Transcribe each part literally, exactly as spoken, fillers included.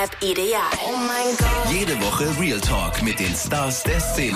Ideal. Oh mein Gott. Jede Woche Real Talk mit den Stars der Szene.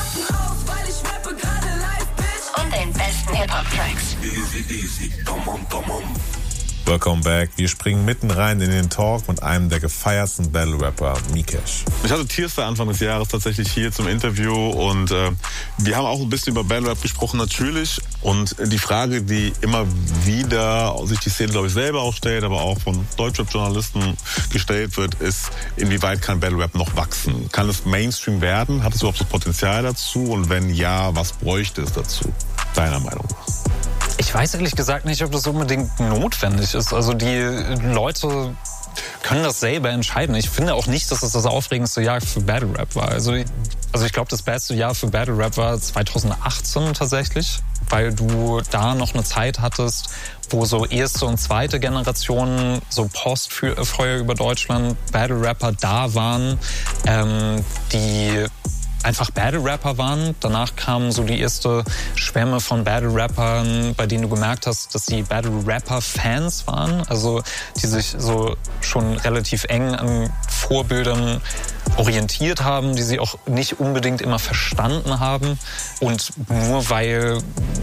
Und den besten Hip-Hop-Tracks. Easy, easy, come on, come on. Welcome back. Wir springen mitten rein in den Talk mit einem der gefeiertsten Battle-Rapper, Mikesh. Ich hatte Tierstar Anfang des Jahres tatsächlich hier zum Interview und äh, wir haben auch ein bisschen über Battle-Rap gesprochen, natürlich. Und die Frage, die immer wieder sich die Szene, glaube ich, selber auch stellt, aber auch von Deutschrap-Journalisten gestellt wird, ist, inwieweit kann Battle-Rap noch wachsen? Kann es Mainstream werden? Hat es überhaupt das Potenzial dazu? Und wenn ja, was bräuchte es dazu, deiner Meinung nach? Ich weiß ehrlich gesagt nicht, ob das unbedingt notwendig ist. Also die Leute können das selber entscheiden. Ich finde auch nicht, dass es das aufregendste Jahr für Battle Rap war. Also, also ich glaube, das beste Jahr für Battle Rap war zwanzig achtzehn tatsächlich, weil du da noch eine Zeit hattest, wo so erste und zweite Generation, so Postfeuer über Deutschland, Battle Rapper da waren, ähm, die einfach Battle-Rapper waren. Danach kamen so die erste Schwemme von Battle-Rappern, bei denen du gemerkt hast, dass sie Battle-Rapper-Fans waren. Also die sich so schon relativ eng an Vorbildern orientiert haben, die sie auch nicht unbedingt immer verstanden haben. Und nur weil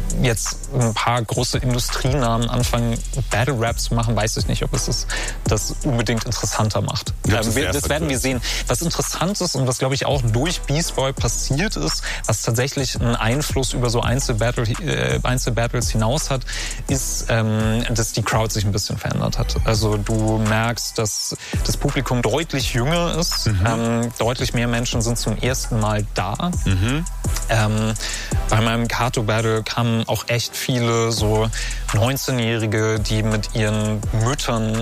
jetzt ein paar große Industrienamen anfangen, Battle-Rap zu machen, weiß ich nicht, ob es das, das unbedingt interessanter macht. Ja, das, wir, das werden wir sehen. Was interessant ist und was, glaube ich, auch durch Beast Boy passiert ist, was tatsächlich einen Einfluss über so Einzelbattle, äh, Einzelbattles hinaus hat, ist, ähm, dass die Crowd sich ein bisschen verändert hat. Also du merkst, dass das Publikum deutlich jünger ist. Mhm. Ähm, deutlich mehr Menschen sind zum ersten Mal da. Mhm. Ähm, bei meinem Kato-Battle kamen auch echt viele so neunzehnjährige, die mit ihren Müttern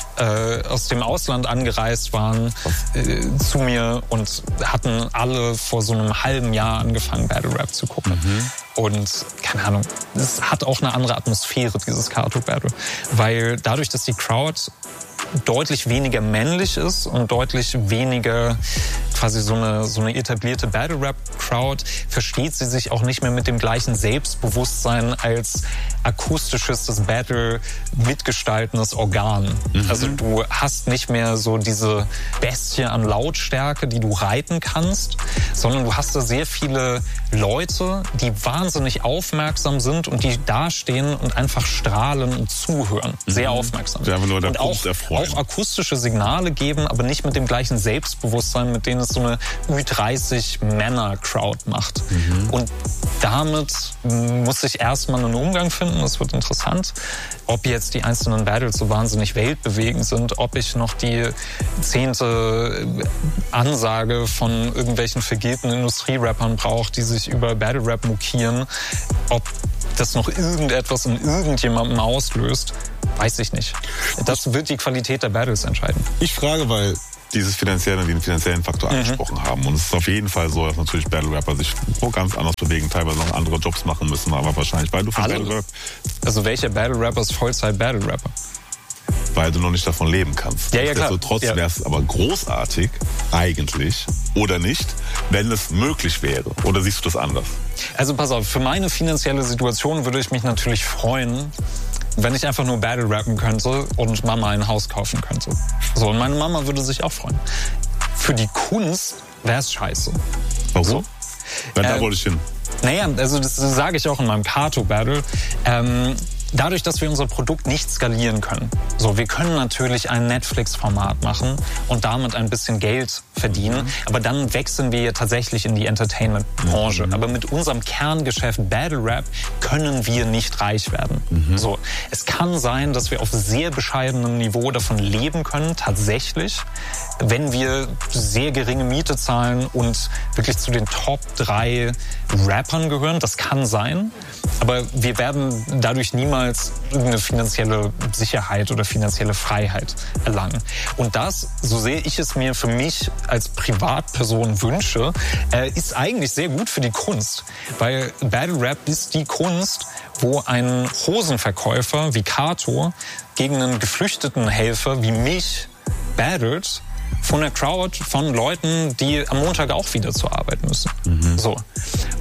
äh, aus dem Ausland angereist waren, äh, zu mir und hatten alle vor so einem halben Jahr angefangen, Battle Rap zu gucken. Mhm. Und keine Ahnung, es hat auch eine andere Atmosphäre, dieses Kato-Battle. Weil dadurch, dass die Crowd deutlich weniger männlich ist und deutlich weniger quasi so eine, so eine etablierte Battle-Rap-Crowd, versteht sie sich auch nicht mehr mit dem gleichen Selbstbewusstsein als akustisches, das Battle mitgestaltendes Organ. Mhm. Also du hast nicht mehr so diese Bestie an Lautstärke, die du reiten kannst, sondern du hast da sehr viele Leute, die wahnsinnig aufmerksam sind und die dastehen und einfach strahlen und zuhören. Mhm. Sehr aufmerksam. Ja, nur der und auch, auch akustische Signale geben, aber nicht mit dem gleichen Selbstbewusstsein, mit denen es so eine Ü dreißig Männer-Crowd macht. Mhm. Und damit muss ich erstmal einen Umgang finden. Das wird interessant. Ob jetzt die einzelnen Battles so wahnsinnig weltbewegend sind, ob ich noch die zehnte Ansage von irgendwelchen vergilbten Industrierappern brauche, die sich über Battle Rap mokieren, ob das noch irgendetwas in irgendjemandem auslöst, weiß ich nicht. Das wird die Qualität der Battles entscheiden. Ich frage, weil dieses finanzielle, den finanziellen Faktor mhm. angesprochen haben. Und es ist auf jeden Fall so, dass natürlich Battle-Rapper sich so ganz anders bewegen, teilweise noch andere Jobs machen müssen, aber wahrscheinlich, weil du von Battle-Rap... Also welcher Battle-Rapper ist Vollzeit-Battle-Rapper? Weil du noch nicht davon leben kannst. Ja, ja, klar. Trotzdem ja. wäre es aber großartig, eigentlich, oder nicht, wenn es möglich wäre. Oder siehst du das anders? Also pass auf, für meine finanzielle Situation würde ich mich natürlich freuen, wenn ich einfach nur Battle rappen könnte und Mama ein Haus kaufen könnte. So, und meine Mama würde sich auch freuen. Für die Kunst wäre es scheiße. Warum? So. Weil da äh, wollte ich hin. Naja, also das sage ich auch in meinem Kato-Battle. Ähm, Dadurch, dass wir unser Produkt nicht skalieren können. So, wir können natürlich ein Netflix-Format machen und damit ein bisschen Geld verdienen. Aber dann wechseln wir ja tatsächlich in die Entertainment-Branche. Mhm. Aber mit unserem Kerngeschäft Battle Rap können wir nicht reich werden. Mhm. So, es kann sein, dass wir auf sehr bescheidenem Niveau davon leben können, tatsächlich, wenn wir sehr geringe Miete zahlen und wirklich zu den Top drei Rappern gehören. Das kann sein. Aber wir werden dadurch niemals irgendeine finanzielle Sicherheit oder finanzielle Freiheit erlangen. Und das, so sehe ich es mir für mich als Privatperson wünsche, äh, ist eigentlich sehr gut für die Kunst. Weil Battle Rap ist die Kunst, wo ein Hosenverkäufer wie Kato gegen einen geflüchteten Helfer wie mich battelt, von der Crowd von Leuten, die am Montag auch wieder zur Arbeit müssen. Mhm. So.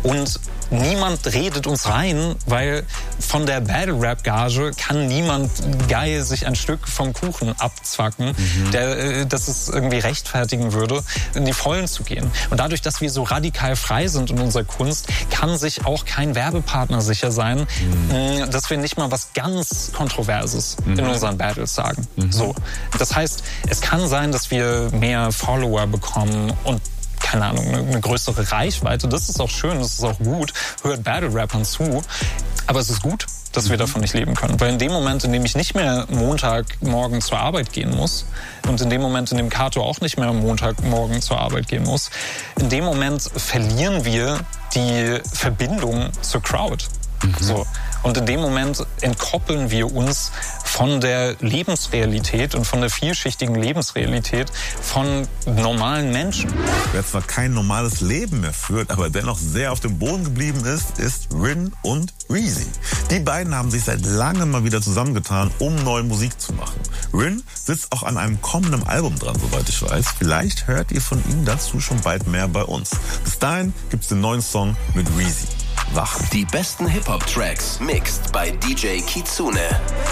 Und niemand redet uns rein, weil von der Battle-Rap-Gage kann niemand geil sich ein Stück vom Kuchen abzwacken, mhm. der, dass es irgendwie rechtfertigen würde, in die Vollen zu gehen. Und dadurch, dass wir so radikal frei sind in unserer Kunst, kann sich auch kein Werbepartner sicher sein, mhm. dass wir nicht mal was ganz Kontroverses mhm. in unseren Battles sagen. Mhm. So. Das heißt, es kann sein, dass wir mehr Follower bekommen und keine Ahnung, eine größere Reichweite. Das ist auch schön, das ist auch gut. Hört Battle-Rappern zu. Aber es ist gut, dass wir davon nicht leben können. Weil in dem Moment, in dem ich nicht mehr Montagmorgen zur Arbeit gehen muss und in dem Moment, in dem Kato auch nicht mehr Montagmorgen zur Arbeit gehen muss, in dem Moment verlieren wir die Verbindung zur Crowd. Mhm. So. Und in dem Moment entkoppeln wir uns von der Lebensrealität und von der vielschichtigen Lebensrealität von normalen Menschen. Wer zwar kein normales Leben mehr führt, aber dennoch sehr auf dem Boden geblieben ist, ist Rin und Reezy. Die beiden haben sich seit langem mal wieder zusammengetan, um neue Musik zu machen. Rin sitzt auch an einem kommenden Album dran, soweit ich weiß. Vielleicht hört ihr von ihm dazu schon bald mehr bei uns. Bis dahin gibt's den neuen Song mit Reezy. Wach. Die besten Hip-Hop-Tracks mixed bei D J Kitsune.